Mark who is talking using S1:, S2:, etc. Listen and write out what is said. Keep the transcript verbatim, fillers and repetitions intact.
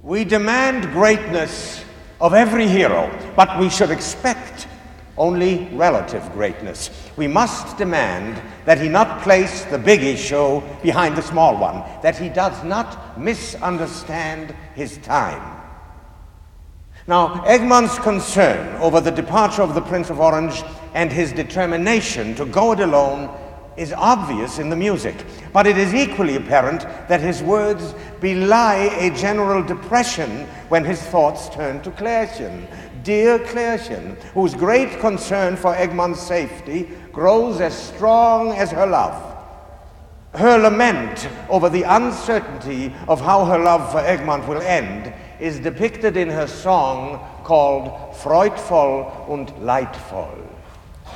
S1: We demand greatness of every hero, but we should expect only relative greatness. We must demand that he not place the big issue behind the small one, that he does not misunderstand his time. Now, Egmont's concern over the departure of the Prince of Orange and his determination to go it alone is obvious in the music, but it is equally apparent that his words belie a general depression when his thoughts turn to Klärchen, dear Klärchen, whose great concern for Egmont's safety grows as strong as her love. Her lament over the uncertainty of how her love for Egmont will end is depicted in her song called Freudvoll und Leidvoll.